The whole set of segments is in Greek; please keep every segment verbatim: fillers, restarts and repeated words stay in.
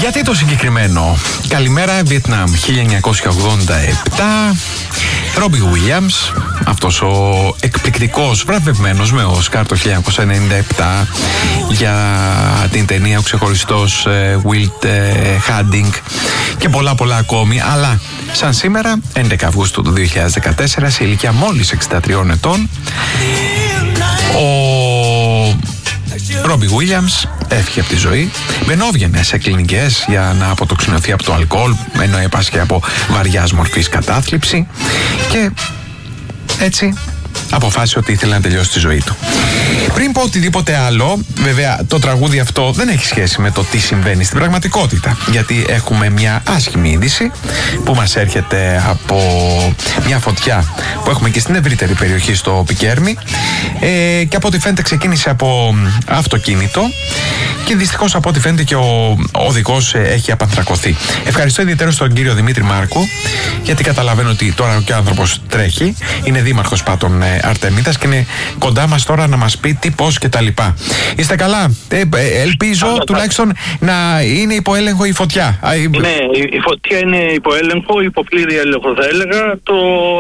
Γιατί το συγκεκριμένο? Καλημέρα Βιετνάμ χίλια εννιακόσια ογδόντα επτά. Ρόμπι Γουίλιαμς, αυτός ο εκπληκτικός, βραβευμένος με Όσκαρ το χίλια εννιακόσια ενενήντα επτά για την ταινία Ο Ξεχωριστός Wild Hunting και πολλά πολλά ακόμη. Αλλά σαν σήμερα, έντεκα Αυγούστου του δύο χιλιάδες δεκατέσσερα, σε ηλικία μόλις εξήντα τριών ετών, ο Ρόμπι Γουίλιαμς έφυγε από τη ζωή. Μπαινόβγαινε σε κλινικές για να αποτοξινωθεί από το αλκοόλ, ενώ έπασχε από βαριάς μορφής κατάθλιψη, και έτσι αποφάσισε ότι ήθελε να τελειώσει τη ζωή του. Πριν πω οτιδήποτε άλλο, βέβαια το τραγούδι αυτό δεν έχει σχέση με το τι συμβαίνει στην πραγματικότητα, γιατί έχουμε μια άσχημη είδηση που μας έρχεται από μια φωτιά που έχουμε και στην ευρύτερη περιοχή στο Πικέρμι, ε, και από ό,τι φαίνεται ξεκίνησε από αυτοκίνητο και δυστυχώς από ό,τι φαίνεται και ο οδηγός έχει απανθρακωθεί. Ευχαριστώ ιδιαίτερα στον κύριο Δημήτρη Μάρκου, γιατί καταλαβαίνω ότι τώρα και ο άνθρωπος τρέχει, είναι δήμαρχος Πάτων Αρτεμίδας και είναι κοντά μας τώρα να μας πει τι, πώς και τα λοιπά. Είστε καλά? Ε, ελπίζω Άρα, τουλάχιστον να είναι υπό έλεγχο η φωτιά. Ναι, η φωτιά είναι υπό έλεγχο, υπό πλήρη έλεγχο θα έλεγα. Το,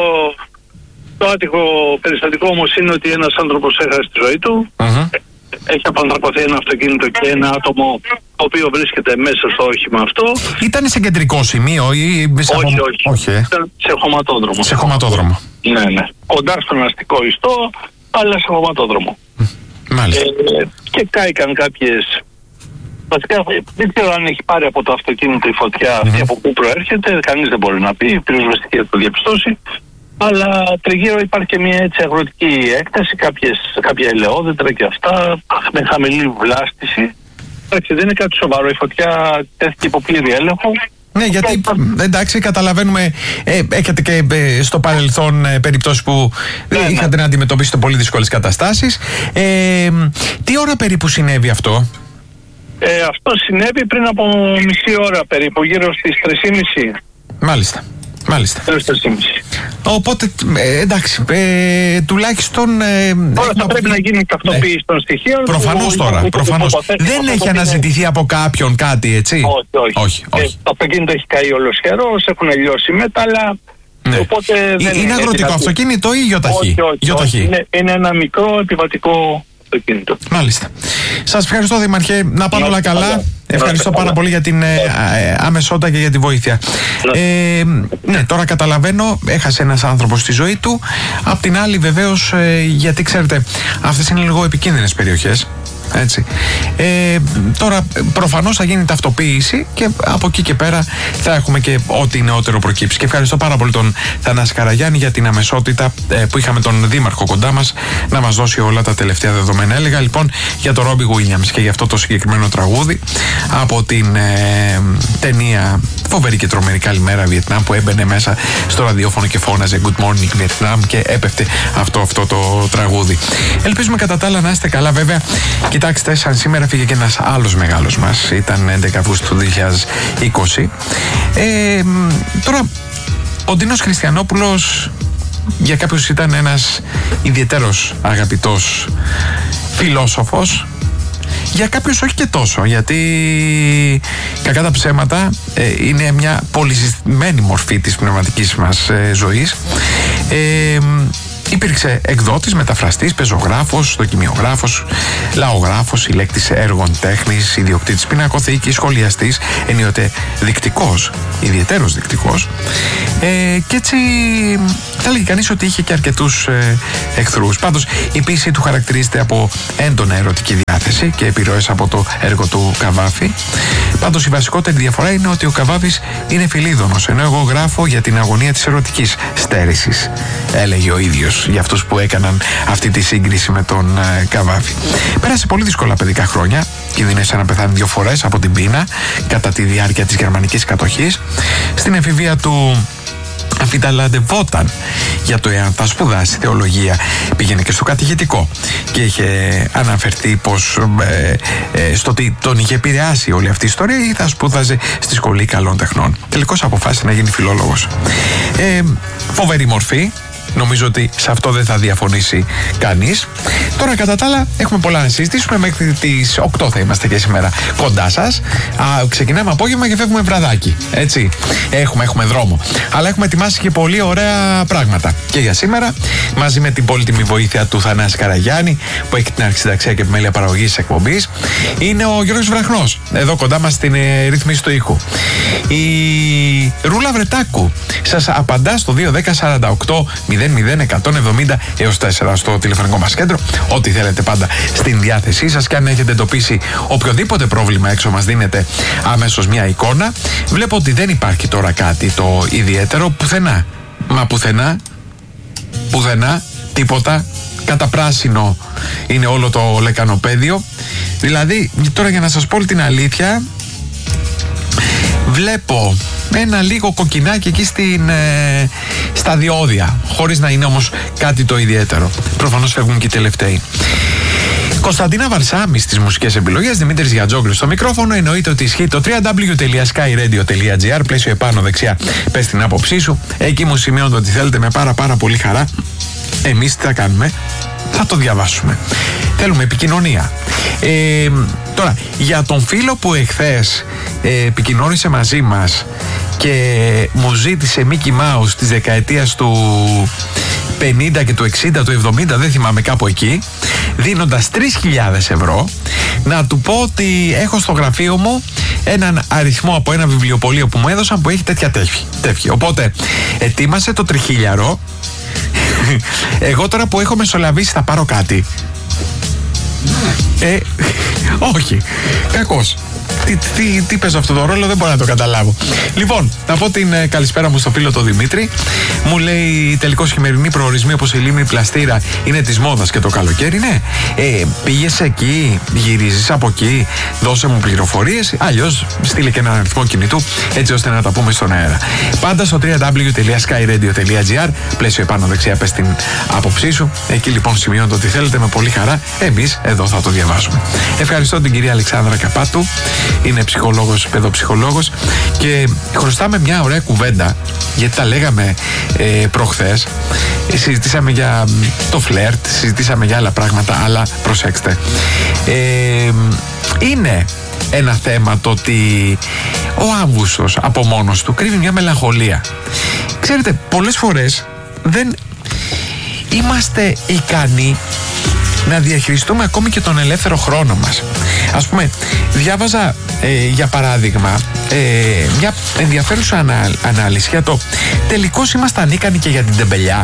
το άτυχο περιστατικό όμως είναι ότι ένας άνθρωπος έχασε τη ζωή του. Uh-huh. Έχει απανθρακωθεί ένα αυτοκίνητο και ένα άτομο το οποίο βρίσκεται μέσα στο όχημα αυτό. Ήταν σε κεντρικό σημείο ή σε όχι, χω... όχι, όχι. Ήταν σε χωματόδρομο. Σε χωματόδρομο. Ναι, ναι. Κοντά στον αστικό ιστό, αλλά σε χωματόδρομο. Μάλιστα. Ε, και κάηκαν κάποιες. Βασικά δεν ξέρω αν έχει πάρει από το αυτοκίνητο η φωτιά αυτή, mm-hmm. από πού προέρχεται, κανείς δεν μπορεί να πει, η πυροσβεστική θα το διαπιστώσει. Αλλά τριγύρω υπάρχει και μια έτσι αγροτική έκταση, κάποιες, κάποια ελαιόδεντρα και αυτά, με χαμηλή βλάστηση. Εντάξει, δεν είναι κάτι σοβαρό, η φωτιά τέθηκε υπό πλήρη έλεγχο. Ναι, γιατί εντάξει, καταλαβαίνουμε, ε, έχετε και ε, στο παρελθόν ε, περιπτώσεις που ναι, ε, είχατε ναι. να αντιμετωπίσετε πολύ δύσκολες καταστάσεις. Ε, τι ώρα περίπου συνέβη αυτό? Ε, αυτό συνέβη πριν από μισή ώρα περίπου, γύρω στις τρεις και μισή. Μάλιστα. Μάλιστα. Οπότε, ε, εντάξει, ε, τουλάχιστον... Ε, τώρα θα πρέπει να γίνει ταυτοποίηση ε, των στοιχείων. Προφανώς τώρα, προφανώς. Δεν έχει αναζητηθεί από κάποιον κάτι, έτσι? Όχι, όχι. όχι, όχι. Ε, το αυτοκίνητο έχει καεί ολοσχερός, έχουν λιώσει μέταλλα. Ναι. Οπότε δεν είναι, είναι αγροτικό αυτοκίνητο ή γιοταχή? Όχι, όχι, όχι. Είναι, είναι ένα μικρό επιβατικό αυτοκίνητο. Μάλιστα. Σας ευχαριστώ, Δήμαρχε. Να πάνε όλα καλά. καλά. Ευχαριστώ πάρα πολύ για την ε, ε, αμεσότητα και για τη βοήθεια. Ε, ναι, τώρα καταλαβαίνω, έχασε ένας άνθρωπος τη ζωή του. Απ' την άλλη, βεβαίως, ε, γιατί ξέρετε, αυτές είναι λίγο επικίνδυνες περιοχές. Έτσι. Ε, τώρα προφανώς θα γίνει ταυτοποίηση και από εκεί και πέρα θα έχουμε και ό,τι νεότερο προκύψει. Και ευχαριστώ πάρα πολύ τον Θανάση Καραγιάννη για την αμεσότητα ε, που είχαμε τον Δήμαρχο κοντά μας να μας δώσει όλα τα τελευταία δεδομένα. Έλεγα λοιπόν για τον Ρόμπι Γουίλιαμς και για αυτό το συγκεκριμένο τραγούδι από την ε, ταινία Φοβερή και Τρομερή Καλημέρα Βιετνάμ, που έμπαινε μέσα στο ραδιόφωνο και φώναζε Good Morning Vietnam και έπεφτε αυτό, αυτό το τραγούδι. Ελπίζουμε κατά τα άλλα να είστε καλά, βέβαια. Κοιτάξτε, σαν σήμερα φύγε και ένας άλλος μεγάλος μας. Ήταν έντεκα Αυγούστου του δύο χιλιάδες είκοσι. Ε, τώρα, ο Ντίνος Χριστιανόπουλος για κάποιους ήταν ένας ιδιαιτέρως αγαπητός φιλόσοφος. Για κάποιους όχι και τόσο, γιατί κακά τα ψέματα ε, είναι μια πολυσυστημένη μορφή της πνευματικής μας ε, ζωής. Ε, Υπήρξε εκδότης, μεταφραστής, πεζογράφος, δοκιμιογράφος, λαογράφος, συλλέκτης έργων τέχνης, ιδιοκτήτης πινακοθήκης, σχολιαστής, ενίοτε δεικτικός, ιδιαιτέρως δεικτικός. Ε, και έτσι θα λέγει κανείς ότι είχε και αρκετούς ε, εχθρούς. Πάντως η ποίηση του χαρακτηρίζεται από έντονα ερωτική διάθεση και επιρροές από το έργο του Καβάφη. Πάντως η βασικότερη διαφορά είναι ότι ο Καβάφης είναι φιλίδωνος, ενώ εγώ γράφω για την αγωνία της ερωτικής στέρησης, έλεγε ο ίδιος για αυτούς που έκαναν αυτή τη σύγκριση με τον ε, Καβάφη. Πέρασε πολύ δύσκολα παιδικά χρόνια, κινδύνευσε να πεθάνει δύο φορές από την πείνα κατά τη διάρκεια της γερμανικής κατοχής. Στην εφηβεία του αμφιταλαντευόταν για το εάν θα σπουδάσει θεολογία. Πήγαινε και στο κατηχητικό και είχε αναφερθεί πως ε, ε, στο ότι τον είχε επηρεάσει όλη αυτή η ιστορία ή θα σπούδαζε στη Σχολή Καλών Τεχνών. Τελικώς αποφάσισε να γίνει φιλόλογος. Ε, φοβερή μορφή, Νομίζω ότι σε αυτό δεν θα διαφωνήσει κανείς. Τώρα, κατά τα άλλα, έχουμε πολλά να συζητήσουμε. Μέχρι τις οκτώ θα είμαστε και σήμερα κοντά σας. Α, ξεκινάμε απόγευμα και φεύγουμε βραδάκι. Έτσι. Έχουμε, έχουμε δρόμο. Αλλά έχουμε ετοιμάσει και πολύ ωραία πράγματα. Και για σήμερα, μαζί με την πολύτιμη βοήθεια του Θανάση Καραγιάννη, που έχει την αρχισυνταξία και επιμέλεια παραγωγής της εκπομπής, είναι ο Γιώργος Βραχνός, εδώ κοντά μας στην ε, ρύθμιση του ήχου. Η Ρούλα Βρετάκου σας απαντά στο δύο δέκα σαράντα οκτώ μηδέν μηδέν εκατόν εβδομήντα έως τέσσερα στο τηλεφωνικό μας κέντρο. Ό,τι θέλετε πάντα στην διάθεσή σας, και αν έχετε εντοπίσει οποιοδήποτε πρόβλημα έξω, μας δίνετε αμέσως μια εικόνα. Βλέπω ότι δεν υπάρχει τώρα κάτι το ιδιαίτερο πουθενά. Μα πουθενά, πουθενά, τίποτα. Κατά πράσινο είναι όλο το λεκανοπέδιο. Δηλαδή, τώρα για να σας πω την αλήθεια, βλέπω ένα λίγο κοκκινάκι εκεί στην, ε, στα διόδια, χωρίς να είναι όμως κάτι το ιδιαίτερο. Προφανώς φεύγουν και οι τελευταίοι. Κωνσταντίνα Βαρσάμι στις μουσικές επιλογές, Δημήτρης Γιατζόγλου στο μικρόφωνο. Εννοείται ότι ισχύει το double-u double-u double-u τελεία sky radio τελεία gr, πλαίσιο επάνω δεξιά, πες την άποψή σου. Εκεί μου σημειώνετε ότι θέλετε, με πάρα πάρα πολύ χαρά. Εμείς τι θα κάνουμε? Θα το διαβάσουμε. Θέλουμε επικοινωνία. Ε, τώρα, για τον φίλο που εχθές ε, επικοινώνησε μαζί μας και μου ζήτησε Mickey Mouse της δεκαετίας του πενήντα και του εξήντα, του εβδομήντα, δεν θυμάμαι, κάπου εκεί, δίνοντας τρεις χιλιάδες ευρώ, να του πω ότι έχω στο γραφείο μου έναν αριθμό από ένα βιβλιοπωλείο που μου έδωσαν που έχει τέτοια τεύχη. Οπότε ετοίμασε το τριχίλιαρο. Εγώ τώρα που έχω μεσολαβήσει θα πάρω κάτι? Ε, όχι. Κακώς. Τι, τι, τι παίζω αυτό το ρόλο, δεν μπορώ να το καταλάβω. Λοιπόν, να πω την ε, καλησπέρα μου στο φίλο το Δημήτρη. Μου λέει, τελικώς χειμερινοί προορισμοί όπως η Λίμνη Πλαστήρα είναι της μόδας και το καλοκαίρι. Ναι, ε, πήγες εκεί, γυρίζεις από εκεί, δώσε μου πληροφορίες. Αλλιώς στείλε και έναν αριθμό κινητού, έτσι ώστε να τα πούμε στον αέρα. Πάντα στο double-u double-u double-u τελεία sky radio τελεία gr, πλαίσιο επάνω δεξιά, πες την άποψή σου. Εκεί λοιπόν σημειώνετε ότι θέλετε, με πολύ χαρά. Εμείς εδώ θα το διαβάσουμε. Ευχαριστώ την κυρία Αλεξάνδρα Καπάτου. Είναι ψυχολόγος, παιδοψυχολόγος, και χρωστάμε μια ωραία κουβέντα, γιατί τα λέγαμε ε, προχθές. Ε, συζητήσαμε για το φλερτ, συζητήσαμε για άλλα πράγματα, αλλά προσέξτε. Ε, είναι ένα θέμα το ότι ο Αύγουστος από μόνος του κρύβει μια μελαγχολία. Ξέρετε, πολλές φορές δεν είμαστε ικανοί να διαχειριστούμε ακόμη και τον ελεύθερο χρόνο μας. Ας πούμε, διάβαζα ε, για παράδειγμα ε, μια ενδιαφέρουσα ανά, ανάλυση για το τελικώς είμαστε ανίκανοι και για την τεμπελιά.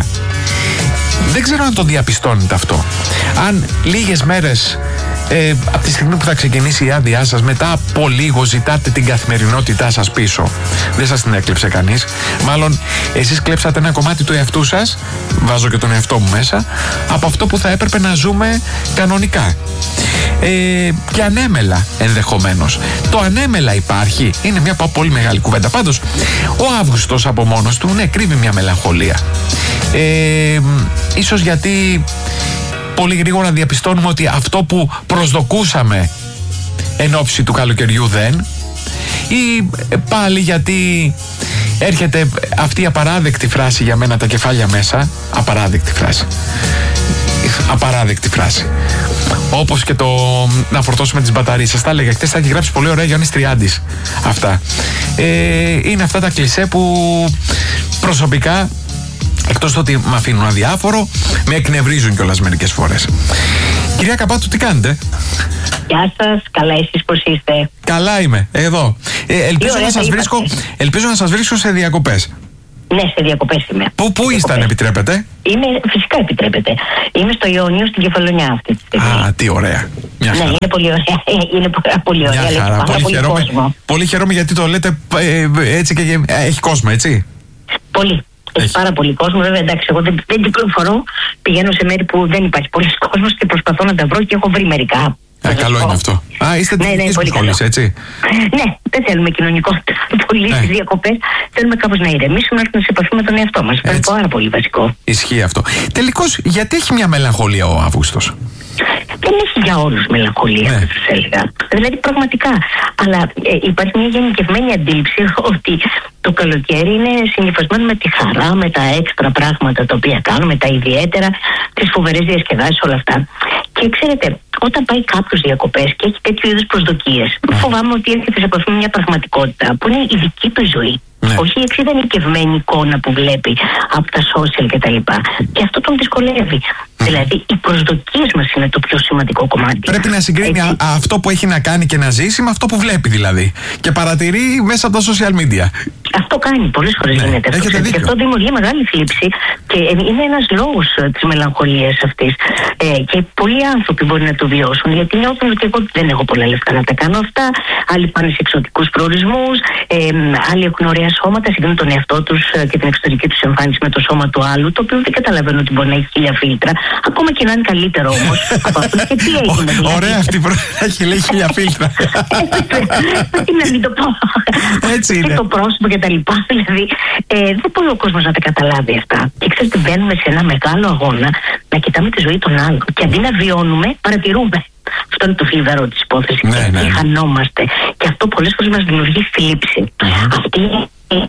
Δεν ξέρω αν το διαπιστώνετε αυτό. Αν λίγες μέρες ε, από τη στιγμή που θα ξεκινήσει η άδειά σας, μετά από λίγο ζητάτε την καθημερινότητά σας πίσω, δεν σας την έκλεψε κανείς. Μάλλον εσείς κλέψατε ένα κομμάτι του εαυτού σας, βάζω και τον εαυτό μου μέσα, από αυτό που θα έπρεπε να ζούμε κανονικά. Ε, και ανέμελα ενδεχομένως. Το ανέμελα υπάρχει, είναι μια πολύ μεγάλη κουβέντα. Πάντως, ο Αύγουστος από μόνος του, ναι, κρύβει μια μελαγχολία. Ε, ίσως γιατί πολύ γρήγορα διαπιστώνουμε ότι αυτό που προσδοκούσαμε εν ώψη του καλοκαιριού δεν, ή πάλι γιατί έρχεται αυτή η απαράδεκτη φράση για μένα, τα κεφάλια μέσα. Απαράδεκτη φράση. Απαράδεκτη φράση. Όπως και το να φορτώσουμε τις μπαταρίες. Σας τα έλεγα χτες, τα έχει γράψει πολύ ωραία Γιάννης Τριάντης αυτά. Ε, είναι αυτά τα κλισέ που προσωπικά, εκτός το ότι με αφήνουν αδιάφορο, με εκνευρίζουν κιόλας μερικές φορές. Κυρία Καπάτου, τι κάνετε? Γεια σας, καλά, εσείς πώς είστε? Καλά είμαι, εδώ. Ε, ελπίζω, να σας βρίσκω, ελπίζω να σας βρίσκω σε διακοπές. Ναι, σε διακοπές είμαι. Πού, πού είστε, αν επιτρέπετε? Είμαι, φυσικά επιτρέπετε. Είμαι στο Ιόνιο, στην Κεφαλονιά αυτή τη στιγμή. Α, τι ωραία. Μια ναι, χαρά. είναι πολύ ωραία. Είναι πολύ ωραία. Μια χαρά. Πολύ, πολύ, χαιρόμαι, πολύ χαιρόμαι γιατί το λέτε ε, έτσι και ε, έχει κόσμο, έτσι. Πολύ. Έχει πάρα πολύ κόσμο. Βέβαια, εντάξει, εγώ δεν, δεν κυκλοφορώ. Πηγαίνω σε μέρη που δεν υπάρχει πολλοί κόσμος και προσπαθώ να τα βρω και έχω βρει μερικά. Α, καλό είναι αυτό. Α, είστε ναι, ναι, πολύ σχολής, έτσι. Ναι, δεν θέλουμε κοινωνικότητα πολύ ναι. στις διακοπές. Θέλουμε κάπως να ηρεμήσουμε, να έρθουμε σε επαφή με τον εαυτό μας. Είναι πάρα πολύ βασικό. Ισχύει αυτό. Τελικώς, γιατί έχει μια μελαγχολία ο Αύγουστος? Δεν έχει για όλους μελαγχολία, ναι. Θα έλεγα. Δηλαδή πραγματικά. Αλλά ε, υπάρχει μια γενικευμένη αντίληψη ότι το καλοκαίρι είναι συνυφασμένο με τη χαρά, με τα έξτρα πράγματα τα οποία κάνουμε, τα ιδιαίτερα, τις φοβερές διασκεδάσεις, όλα αυτά. Και ξέρετε, όταν πάει κάποιος διακοπές και έχει τέτοιου είδους προσδοκίες, mm. φοβάμαι ότι έρχεται σε επαφή με μια πραγματικότητα που είναι η δική του ζωή. Ναι. Όχι η εξειδανικευμένη εικόνα που βλέπει από τα social κτλ. Και, και αυτό τον δυσκολεύει. Mm. Δηλαδή, οι προσδοκίες μας είναι το πιο σημαντικό κομμάτι. Πρέπει να συγκρίνει α, αυτό που έχει να κάνει και να ζήσει με αυτό που βλέπει δηλαδή. Και παρατηρεί μέσα από τα social media. Αυτό κάνει, πολλές φορές ναι, γίνεται αυτό. Και αυτό δημιουργεί μεγάλη θλίψη και είναι ένας λόγος της μελαγχολίας αυτής. Ε, και πολλοί άνθρωποι μπορεί να το βιώσουν, γιατί νιώθουν ότι εγώ δεν έχω πολλά λεφτά να τα κάνω αυτά. Άλλοι πάνε σε εξωτικούς προορισμούς, ε, άλλοι έχουν ωραία σώματα, συγκρίνουν τον εαυτό τους και την εξωτερική τους εμφάνιση με το σώμα του άλλου, το οποίο δεν καταλαβαίνω ότι μπορεί να έχει χίλια φίλτρα. Ακόμα και να είναι καλύτερο όμως από αυτό. Και τι έγινε. Δηλαδή. Ωραία, αυτή έχει λέει χίλια φίλτρα. Τι να μην το πω. Έτσι είναι. Και το πρόσωπο και τα λοιπά. Δηλαδή, ε, δεν μπορεί ο κόσμος να τα καταλάβει αυτά. Και ξέρετε, μπαίνουμε σε ένα μεγάλο αγώνα να κοιτάμε τη ζωή των άλλων. Και αντί να βιώνουμε, παρατηρούμε. Αυτό είναι το φλιβερό της υπόθεσης. Ναι, και ναι, ναι. χανόμαστε. Και αυτό πολλές φορές μας δημιουργεί θλίψη. Mm-hmm. Αυτή είναι.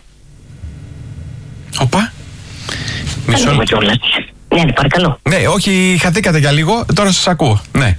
Οπα. Μισό λεπτό. Ναι, ναι, παρακαλώ. Ναι, όχι, χαθήκατε για λίγο, τώρα σας ακούω. Ναι.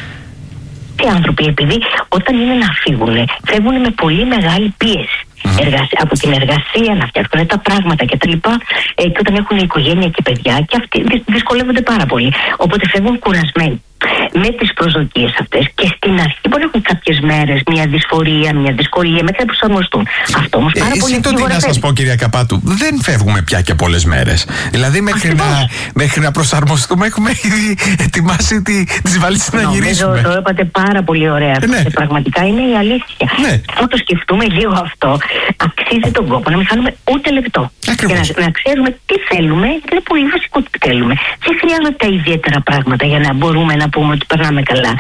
Οι άνθρωποι, επειδή όταν είναι να φύγουν, φεύγουν με πολύ μεγάλη πίεση. Mm-hmm. Εργασία, από την εργασία να φτιάχνουν τα πράγματα κτλ. Ε, και όταν έχουν οικογένεια και παιδιά, και αυτοί δυσκολεύονται πάρα πολύ. Οπότε φεύγουν κουρασμένοι με τις προσδοκίες αυτές. Και στην αρχή μπορεί να έχουν κάποιες μέρες μια δυσφορία, μια δυσκολία, μέχρι να προσαρμοστούν. Αυτό όμως πάρα ε, πολύ γρήγορα. Τι να σας πω, κυρία Καπάτου, δεν φεύγουμε πια και πολλές μέρες. Δηλαδή, μέχρι, να, μέχρι να προσαρμοστούμε, έχουμε ήδη ετοιμάσει τη, τις βαλίτσες να γυρίσουμε. Το είπατε πάρα πολύ ωραία. Ε, ναι. Πραγματικά είναι η αλήθεια. Ναι. Αν το σκεφτούμε λίγο αυτό, αξίζει τον κόπο να μην χάνουμε ούτε λεπτό. Ακριβώς. Και να, να ξέρουμε τι θέλουμε, και είναι πολύ βασικό τι θέλουμε. Δεν χρειάζονται τα ιδιαίτερα πράγματα για να μπορούμε να πούμε ότι περνάμε καλά.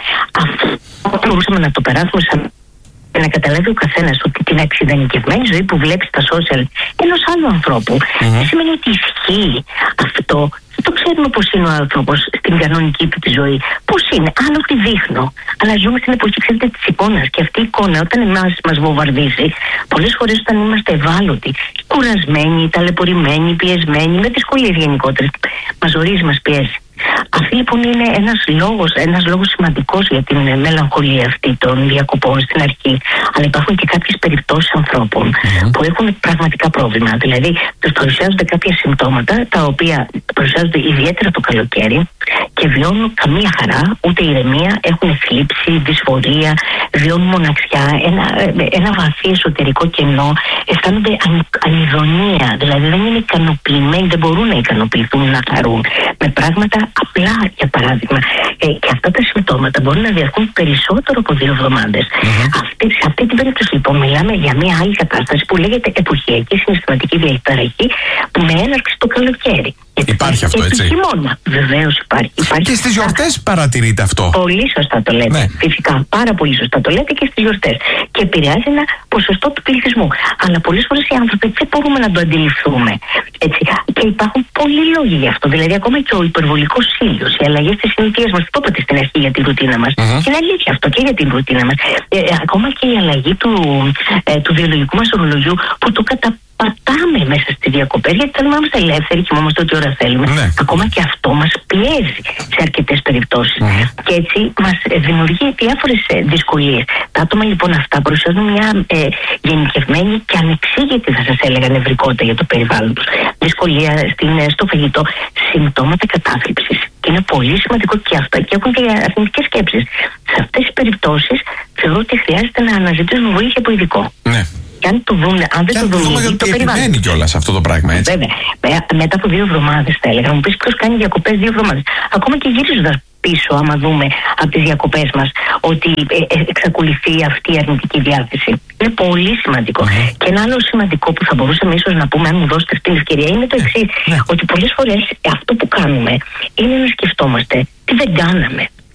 Αυτό μπορούσαμε να το περάσουμε σαν να καταλάβει ο καθένας ότι την εξειδανικευμένη ζωή που βλέπει στα social ενός άλλου ανθρώπου mm-hmm. δεν σημαίνει ότι ισχύει αυτό. Το ξέρουμε πώς είναι ο άνθρωπος στην κανονική του τη ζωή. Πώς είναι, άλλο τι δείχνω. Αλλά ζούμε στην εποχή, ξέρετε, της εικόνας. Και αυτή η εικόνα, όταν εμάς μας βομβαρδίζει, πολλές φορές όταν είμαστε ευάλωτοι, κουρασμένοι, ταλαιπωρημένοι, πιεσμένοι, με δυσκολίες γενικότερες, μας ορίζει, μας πιέζει. Αυτή λοιπόν είναι ένας λόγος, ένας λόγος σημαντικός για την μελαγχολία αυτή των διακοπών στην αρχή. Αλλά υπάρχουν και κάποιες περιπτώσεις ανθρώπων mm-hmm. που έχουν πραγματικά πρόβλημα. Δηλαδή, τους παρουσιάζονται κάποια συμπτώματα τα οποία παρουσιάζονται ιδιαίτερα το καλοκαίρι και βιώνουν καμία χαρά, ούτε ηρεμία, έχουν θλίψη, δυσφορία, βιώνουν μοναξιά, ένα, ένα βαθύ εσωτερικό κενό, αισθάνονται αν, ανιδονία, δηλαδή δεν είναι ικανοποιημένοι, δεν μπορούν να ικανοποιηθούν, να χαρούν με πράγματα απλά, για παράδειγμα. Ε, και αυτά τα συμπτώματα μπορούν να διαρκούν περισσότερο από δύο εβδομάδες. Mm-hmm. Αυτή, σε αυτή την περίπτωση λοιπόν μιλάμε για μια άλλη κατάσταση που λέγεται εποχιακή συναισθηματική διαταραχή με έναρξη το καλοκαίρι. Υπάρχει αυτό, έτσι. Χειμώνα. Βεβαίως υπάρχει. υπάρχει. Και στις γιορτές παρατηρείται αυτό. Πολύ σωστά το λέτε. Ναι. Φυσικά, πάρα πολύ σωστά το λέτε και στις γιορτές. Και επηρεάζει ένα ποσοστό του πληθυσμού. Αλλά πολλές φορές οι άνθρωποι δεν μπορούμε να το αντιληφθούμε. Έτσι. Και υπάρχουν πολλοί λόγοι γι' αυτό. Δηλαδή, ακόμα και ο υπερβολικός ήλιος, οι αλλαγές της συνήθειας μας, το είπατε στην αρχή για την ρουτίνα μας. Mm-hmm. Είναι αλήθεια αυτό και για την ρουτίνα μας. Ε, ακόμα και η αλλαγή του, ε, του βιολογικού μας ορολογιού που το κατα πατάμε μέσα στις διακοπές, γιατί θέλουμε να είμαστε ελεύθεροι, κοιμόμαστε ό,τι ώρα θέλουμε. Ναι. Ακόμα και αυτό μας πιέζει σε αρκετές περιπτώσεις. Mm-hmm. Και έτσι μας δημιουργεί διάφορες δυσκολίες. Τα άτομα λοιπόν αυτά παρουσιάζουν μια ε, γενικευμένη και ανεξήγητη, θα σας έλεγα, νευρικότητα για το περιβάλλον τους. Δυσκολία στην, στο φαγητό, συμπτώματα κατάθλιψης. Και είναι πολύ σημαντικό και αυτά, και έχουν και αρνητικές σκέψεις. Σε αυτές τις περιπτώσεις θεωρώ ότι χρειάζεται να αναζητήσουμε βοήθεια από ειδικό. Ναι. Και αν το δουν, αν δεν το δουν, γιατί επιμένει κιόλας αυτό το πράγμα, έτσι. Βέβαια. Μετά από δύο εβδομάδες θα έλεγα. Μου πεις ποιος κάνει διακοπές δύο εβδομάδες. Ακόμα και γυρίζοντας πίσω, άμα δούμε από τις διακοπές μας, ότι εξακολουθεί αυτή η αρνητική διάθεση. Είναι πολύ σημαντικό. Mm-hmm. Και ένα άλλο σημαντικό που θα μπορούσαμε ίσως να πούμε, αν μου δώσετε αυτή την ευκαιρία, είναι το εξής. Mm-hmm. Ότι πολλές φορές αυτό που κάνουμε είναι να σκεφτόμαστε τι δεν κάναμε.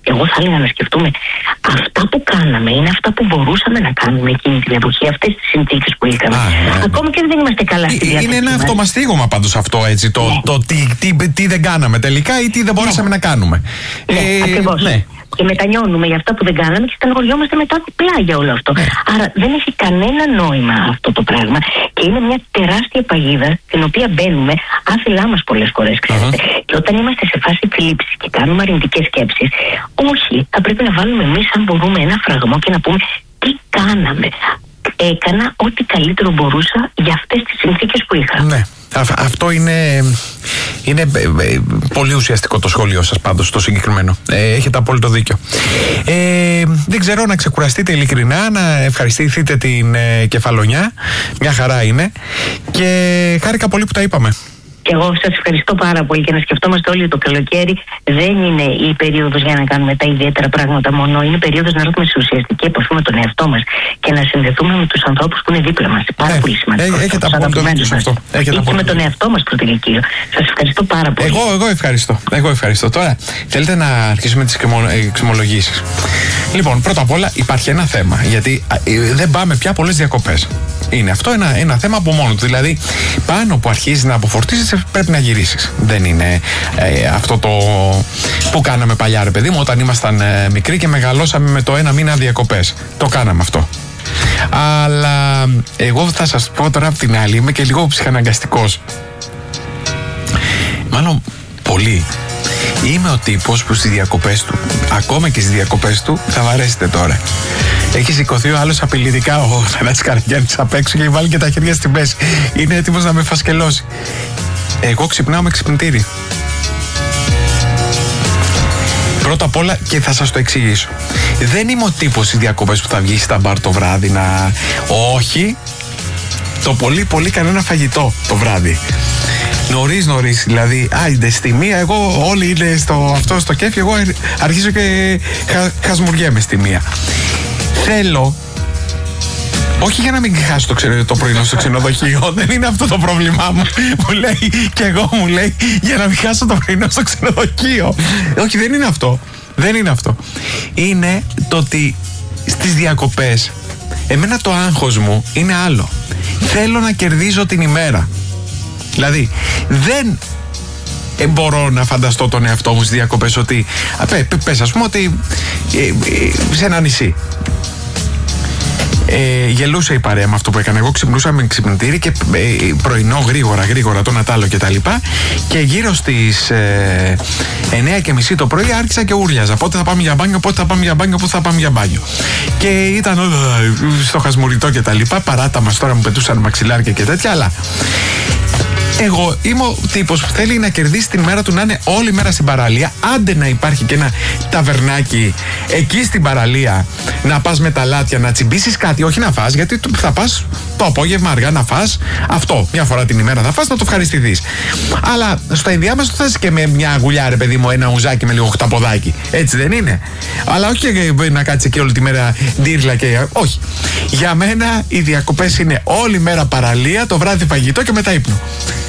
εγώ θα έλεγα να σκεφτούμε αυτά που κάναμε είναι αυτά που μπορούσαμε να κάνουμε εκείνη την εποχή, αυτές τις συνθήκες που είχαμε. Ah, ναι. Ακόμα και δεν είμαστε καλά στη διάθεση. Είναι ένα αυτομαστίγωμα πάντως αυτό, έτσι, το, ναι. το τι, τι, τι δεν κάναμε τελικά ή τι δεν μπορούσαμε ναι. να κάνουμε. Ναι, ε, ακριβώς. Ναι. Και μετανιώνουμε για αυτά που δεν κάναμε και στεναχωριόμαστε μετά διπλά για όλο αυτό. Ναι. Άρα δεν έχει κανένα νόημα αυτό το πράγμα και είναι μια τεράστια παγίδα την οποία μπαίνουμε άθελά μας πολλές φορές, ξέρετε. Uh-huh. Και όταν είμαστε σε φάση θλίψης και κάνουμε αρνητικές σκέψεις, όχι, θα πρέπει να βάλουμε εμείς, αν μπορούμε, ένα φραγμό και να πούμε τι κάναμε. Έκανα ό,τι καλύτερο μπορούσα για αυτές τις συνθήκες που είχα. Ναι. Αυτό είναι, είναι πολύ ουσιαστικό το σχόλιο σας πάντως, το συγκεκριμένο. Ε, έχετε απόλυτο δίκιο. Ε, δεν ξέρω, να ξεκουραστείτε ειλικρινά, να ευχαριστηθείτε την ε, κεφαλονιά. Μια χαρά είναι. Και χάρηκα πολύ που τα είπαμε. Και εγώ σας ευχαριστώ πάρα πολύ και να σκεφτόμαστε όλοι το καλοκαίρι δεν είναι η περίοδος για να κάνουμε τα ιδιαίτερα πράγματα μόνο. Είναι περίοδος να έρθουμε σε ουσιαστική επαφή με τον εαυτό μας και να συνδεθούμε με τους ανθρώπους που είναι δίπλα μας. Πάρα ε, πολύ σημαντικό. Ε, έχετε απόλυτο δίκιο σε αυτό. Και με τον εαυτό μας πρώτα και κύριο. Σας ευχαριστώ πάρα πολύ. Εγώ, εγώ ευχαριστώ. Εγώ ευχαριστώ. Τώρα θέλετε να αρχίσουμε τις εξομολογήσεις. Λοιπόν, πρώτα απ' όλα υπάρχει ένα θέμα. Γιατί δεν πάμε πια πολλές διακοπές. Είναι αυτό ένα, ένα θέμα από μόνο του. Δηλαδή, πάνω που αρχίζει να αποφορτίζεσαι, πρέπει να γυρίσεις. Δεν είναι ε, αυτό το που κάναμε παλιά, ρε παιδί μου, όταν ήμασταν ε, μικροί και μεγαλώσαμε με το ένα μήνα διακοπές. Το κάναμε αυτό. Αλλά εγώ θα σας πω τώρα απ' την άλλη, είμαι και λίγο ψυχαναγκαστικός. Μάλλον πολύ. Είμαι ο τύπος που στις διακοπές του, ακόμα και στις διακοπές του, θα βαρέσετε τώρα. Έχει σηκωθεί ο άλλος απειλητικά, ο Θανάσης Καραγιάννης απ' έξω και βάλει και τα χέρια στη μέση. Είναι έτοιμος να με φασκελώσει. Εγώ ξυπνάω με ξυπνητήρι. Πρώτα απ' όλα, και θα σας το εξηγήσω. Δεν είμαι ο τύπος στις διακοπές που θα βγει στα μπαρ το βράδυ να... Όχι. Το πολύ πολύ κανένα φαγητό το βράδυ. Νωρίς νωρίς, δηλαδή, άιντε στη μία, εγώ όλοι είναι στο, αυτό στο κέφι, εγώ αρχίζω και χα, χασμουριέμαι στη μία. Θέλω, όχι για να μην χάσω το, ξε, το πρωινό στο ξενοδοχείο, δεν είναι αυτό το πρόβλημά μου. Μου λέει, και εγώ μου λέει, για να μην χάσω το πρωινό στο ξενοδοχείο. Όχι, δεν είναι αυτό. Δεν είναι αυτό. Είναι το ότι στις διακοπές, εμένα το άγχος μου είναι άλλο. Θέλω να κερδίζω την ημέρα. Δηλαδή, δεν μπορώ να φανταστώ τον εαυτό μου στις διακοπές ότι, πες ας πούμε ότι ε, ε, σε ένα νησί. Ε, γελούσε η παρέα με αυτό που έκανα. Εγώ ξυπνούσα με ξυπνητήρι και ε, πρωινό γρήγορα, γρήγορα το Νατάλο και τα λοιπά. Και γύρω στις ε, εννιά και μισή το πρωί άρχισα και ούρλιαζα. Πότε θα πάμε για μπάνιο, πότε θα πάμε για μπάνιο, πότε θα πάμε για μπάνιο. Και ήταν όλα στο χασμουριτό και τα λοιπά. Παράτα μας τώρα, μου πετούσαν μαξιλάρια και τέτοια, αλλά εγώ είμαι ο τύπος που θέλει να κερδίσει την μέρα του, να είναι όλη μέρα στην παραλία. Άντε να υπάρχει και ένα ταβερνάκι εκεί στην παραλία, να πας με τα λάτια, να τσιμπήσεις κάτι, όχι να φας, γιατί θα πας το απόγευμα αργά να φας. Αυτό, μια φορά την ημέρα θα φας, να το ευχαριστηθείς. Αλλά στο ενδιάμεσο θα θες και με μια αγουλιά, ρε παιδί μου, ένα ουζάκι με λίγο χταποδάκι. Έτσι δεν είναι? Αλλά όχι να κάτσεις εκεί όλη τη μέρα ντύρλα και. Όχι. Για μένα οι διακοπές είναι όλη μέρα παραλία, το βράδυ φαγητό και μετά ύπνο.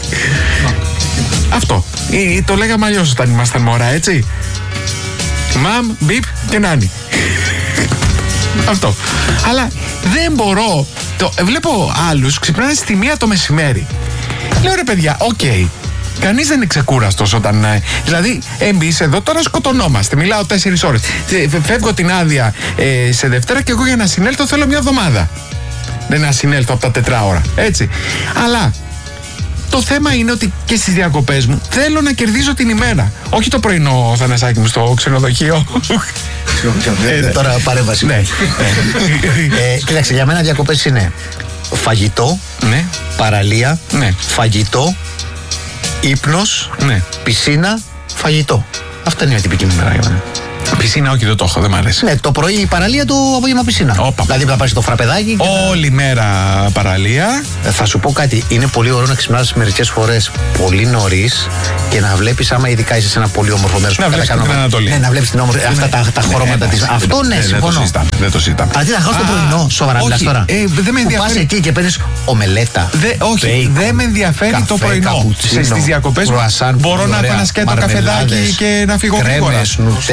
Αυτό. Ή, το λέγαμε αλλιώς όταν ήμασταν μωρά, έτσι. Μαμ, μπιπ και νάνι. Αυτό. Αλλά δεν μπορώ. Το, βλέπω άλλους ξυπνάνε στη μία το μεσημέρι. Λέω, ρε παιδιά, οκ. Okay. Κανείς δεν είναι ξεκούραστος όταν. Δηλαδή, εμείς εδώ τώρα σκοτωνόμαστε. Μιλάω τέσσερις ώρες. Φεύγω την άδεια ε, σε Δευτέρα και εγώ για να συνέλθω θέλω μια εβδομάδα. Δεν να συνέλθω από τα τετράωρα. Έτσι. Αλλά το θέμα είναι ότι και στις διακοπές μου θέλω να κερδίζω την ημέρα. Όχι το πρωινό, Θανασάκι μου, στο ξενοδοχείο. Τώρα παρέμβαση. Ναι. Κοίταξε, για μένα διακοπές είναι φαγητό, παραλία, φαγητό, ύπνος, πισίνα, φαγητό. Αυτά είναι η τυπική μου μέρα για μένα. Πισίνα, όχι, δεν το έχω, δεν μ' αρέσει. Ναι, το πρωί η παραλία, το απόγευμα πισίνα. Όπα. Δηλαδή θα πάρεις το φραπεδάκι. Όλη μέρα παραλία. Ε, θα σου πω κάτι. Είναι πολύ ωραίο να ξυπνάς μερικές φορές πολύ νωρίς και να βλέπεις, άμα ειδικά είσαι σε ένα πολύ όμορφο μέρος. Να βλέπεις την Ανατολή. Ναι, να βλέπεις την όμορφη. Αυτά τα, τα χρώματα της. Αυτό ναι, συμφωνώ. Δεν το συζητάμε. Αντί να χάσεις το πρωινό, σοβαρά μιλάς τώρα. Δεν με ενδιαφέρει. Πας εκεί και παίρνεις ομελέτα. Όχι, δεν με ενδιαφέρει το πρωινό. Στις διακοπές μπορώ να έχω ένα σκέτο καφεδάκι και να φύγω γρήγορα. Νουτέλες,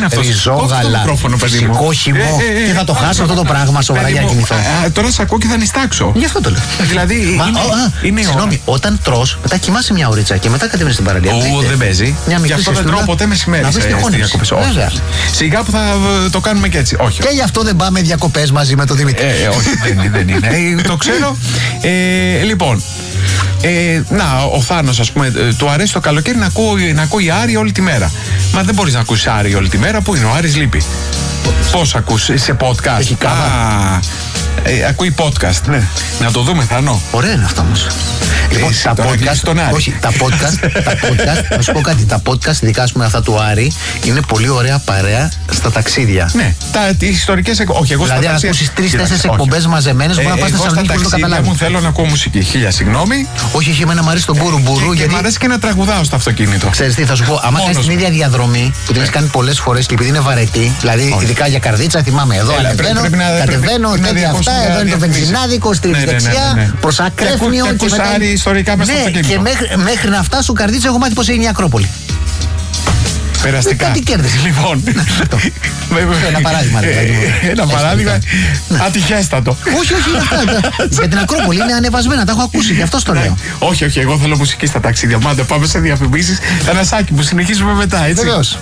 είναι αυτό. Ριζόγαλα, σηκώχυμο. Και θα το χάσω αυτό το πράγμα σοβαρά για να κοιμηθώ. Τώρα σε ακούω και θα νιστάξω. Γι' αυτό το λέω. Δηλαδή. Συγγνώμη, όταν τρως, μετά κοιμάσαι μια ωρίτσα και μετά κατεβαίνεις στην παραλία. Ού, δεν παίζει. Γι' αυτό δεν τρώω ποτέ μεσημέρι σε διακοπές. Σιγά που θα το κάνουμε και έτσι. Όχι. Και γι' αυτό δεν πάμε διακοπές μαζί με τον Δημήτρη. Όχι, δεν είναι. Το ξέρω. Λοιπόν. Ε, να, ο Θάνος, ας πούμε, του αρέσει το καλοκαίρι να ακούει, να ακούει Άρη όλη τη μέρα. Μα δεν μπορείς να ακούσεις Άρη όλη τη μέρα. Πού είναι, ο Άρης λείπει. Πώς ακούς, σε podcast? Έχει Α, ε, ακούει podcast. Ναι. Να το δούμε, Θανό. Ωραία είναι αυτό όμως. Λοιπόν, τα podcast, όχι, τα podcast, τα podcast, να σου πω κάτι, τα podcast, ειδικά ας πούμε αυτά του Άρη, είναι πολύ ωραία παρέα στα ταξίδια. Ναι, τα ιστορικές εκπομπές. Όχι, εγώ δηλαδή, στα ταξίδια. Δηλαδή, αν ακούσεις τρεις-τέσσερις εκπομπές μαζεμένες, μπορεί να πας στη Θεσσαλονίκη και να το καταλάβεις. Εγώ θέλω να ακούω μουσική. Χίλια συγγνώμη. Όχι, όχι, εμένα μου αρέσει το μπουρου μπουρου. Και μου αρέσει και να τραγουδάω στο αυτοκίνητο. Ξέρεις τι, θα σου πω, άμα κάνεις την ίδια διαδρομή που την έχεις κάνει πολλές φορές και επειδή είναι βαρετή, δηλαδή ειδικά για καρδίτσα, θυμάμαι εδώ ανεβαίνω, κατεβαίνω, τέτοια αυτά, εδώ είναι το βενζινάδικο, στη δεξιά, προς Ακρέφνιο και μετά. Ναι, και μέχρι, μέχρι να φτάσω καρδίτσα έχω μάθει πως είναι η Ακρόπολη. Περαστικά. Κάτι κέρδισε. Λοιπόν. Ένα παράδειγμα. Ένα παράδειγμα. Ατυχέστατο. Όχι, όχι, είναι αυτά. Για την Ακρόπολη είναι ανεβασμένα, τα έχω ακούσει, γι' αυτό το λέω. Όχι, όχι, εγώ θέλω μουσική στα ταξίδια. Μάντε, πάμε σε διαφημίσεις. Ένα σάκι που συνεχίζουμε μετά, έτσι. Βεβαίως.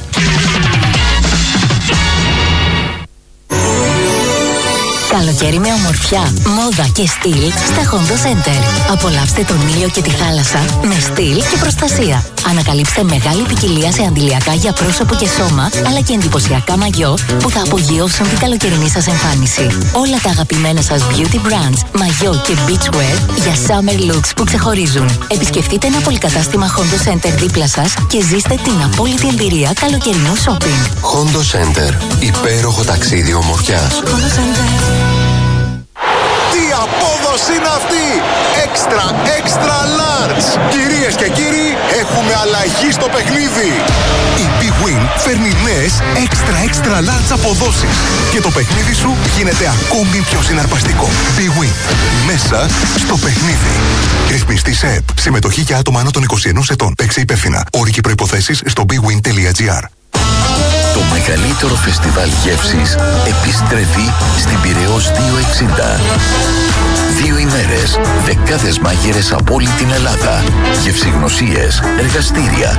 Καλοκαίρι με ομορφιά, μόδα και στυλ στα Hondo Center. Απολαύστε τον ήλιο και τη θάλασσα με στυλ και προστασία. Ανακαλύψτε μεγάλη ποικιλία σε αντιλιακά για πρόσωπο και σώμα, αλλά και εντυπωσιακά μαγιό που θα απογειώσουν την καλοκαιρινή σας εμφάνιση. Όλα τα αγαπημένα σας beauty brands, μαγιό και beachwear για summer looks που ξεχωρίζουν. Επισκεφτείτε ένα πολυκατάστημα Hondo Center δίπλα σας και ζήστε την απόλυτη εμπειρία καλοκαιρινού shopping. Hondo Center. Υπέροχο ταξίδι ομορφιάς. Hondo Center. Τι απόδοση είναι αυτή! Extra, extra large! Κυρίες και κύριοι, έχουμε αλλαγή στο παιχνίδι! Η Big Win φέρνει νέες extra, extra large αποδόσεις και το παιχνίδι σου γίνεται ακόμη πιο συναρπαστικό. Big Win. Μέσα στο παιχνίδι. Ρυθμιστή ΕΕΠ. Συμμετοχή για άτομα άνω των είκοσι ενός ετών. Παίξε υπεύθυνα. Όροι και προϋποθέσεις στο bigwin τελεία gr. Το μεγαλύτερο φεστιβάλ γεύσης επιστρέφει στην Πειραιώς διακόσια εξήντα. Δύο ημέρες, δεκάδες μάγειρες από όλη την Ελλάδα, γευσηγνωσίες, εργαστήρια,